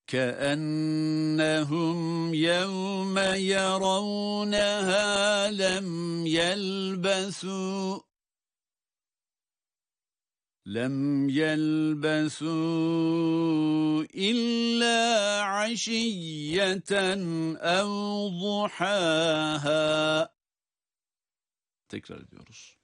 كأنهم يوم يرونها لم يلبثوا إلا عشية أو ضحاها. Tekrar ediyoruz.